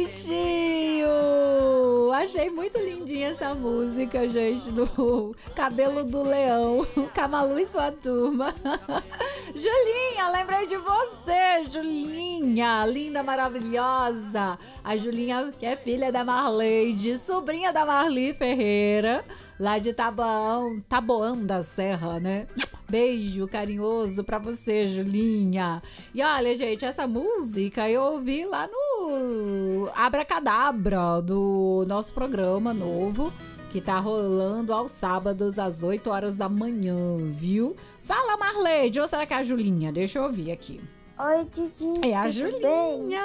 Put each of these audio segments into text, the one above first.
Prontinho! Achei muito lindinha essa música, gente, do Cabelo do Leão, Camalu e sua turma. Julinha, lembrei de você, Julinha, linda, maravilhosa. A Julinha, que é filha da Marleide, sobrinha da Marli Ferreira, lá de Taboão da Serra, né? Beijo carinhoso pra você, Julinha. E olha, gente, essa música eu ouvi lá no Abracadabra do nosso programa novo, que tá rolando aos sábados às 8 horas da manhã, viu? Fala, Marleide, ou será que é a Julinha? Deixa eu ouvir aqui. Oi, Didi. É a Julinha.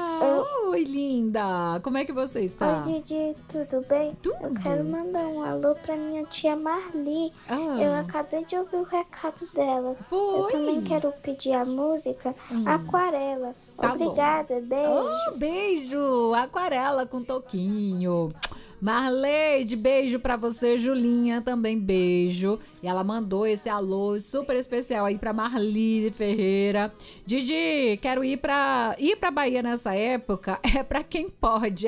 Oi, linda. Como é que você está? Oi, Didi, tudo bem? Tudo. Eu quero mandar um alô pra minha tia Marli. Eu acabei de ouvir o recado dela. Foi. Eu também quero pedir a música Aquarela. Tá Obrigada, bom. beijo. Beijo. Aquarela com toquinho. Marleide, beijo pra você. Julinha, também beijo. E ela mandou esse alô super especial aí pra Marli Ferreira. Didi, quero ir pra Bahia nessa época. É pra quem pode.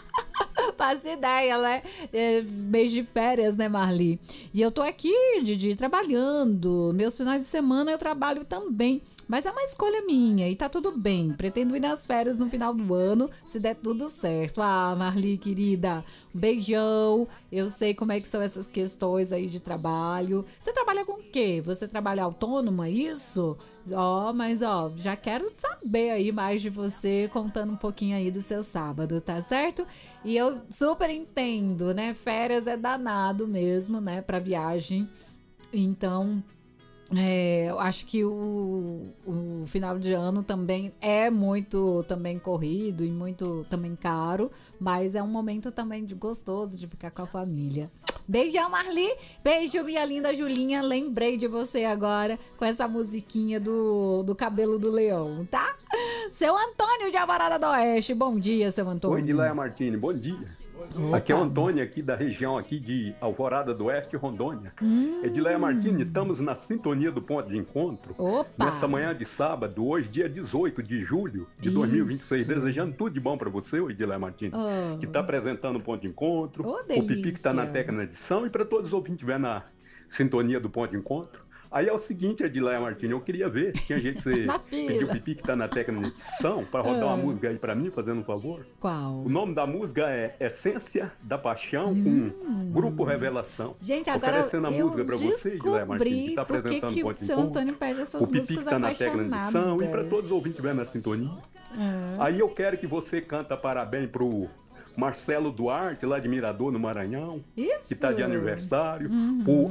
Faço ideia, né? Mês de férias, né, Marli? E eu tô aqui, Didi, trabalhando. Meus finais de semana eu trabalho também. Mas é uma escolha minha e tá tudo bem. Pretendo ir nas férias no final do ano, se der tudo certo. Marli, querida, um beijão. Eu sei como é que são essas questões aí de trabalho. Você trabalha com o quê? Você trabalha autônoma, isso? Mas já quero saber aí mais de você, contando um pouquinho aí do seu sábado, tá certo? E eu super entendo, né? Férias é danado mesmo, né? Pra viagem. Então, eu acho que o final de ano também é muito também corrido e muito também caro, mas é um momento também gostoso de ficar com a família. Beijão, Marli. Beijo, minha linda Julinha. Lembrei de você agora com essa musiquinha do Cabelo do Leão, tá? Seu Antônio de Alvorada do Oeste. Bom dia, seu Antônio. Oi, Edileia Martini. Bom dia. Opa. Aqui é o Antônio, aqui da região aqui de Alvorada do Oeste, Rondônia. Edileia Martini, estamos na sintonia do ponto de encontro. Opa. Nessa manhã de sábado, hoje, dia 18 de julho de 2026. Desejando tudo de bom para você, Edileia Martini, que está apresentando o ponto de encontro. O Pipi que está na técnica na edição e para todos os ouvintes que estiver na sintonia do ponto de encontro. Aí é o seguinte, Edileia Martini, eu queria ver, tinha gente que você pediu o Pipi que tá na técnica de edição para rodar uma música aí para mim, fazendo um favor. Qual? O nome da música é Essência da Paixão com Grupo Revelação. Gente, agora oferecendo a música para você, Edileia Martini, que tá apresentando o ponto de seu Antônio pede essas o Pipi músicas que tá na técnica de edição e para todos os ouvintes que estiver na sintonia. Aí eu quero que você canta parabéns pro Marcelo Duarte, lá de Mirador, no Maranhão, que tá de aniversário.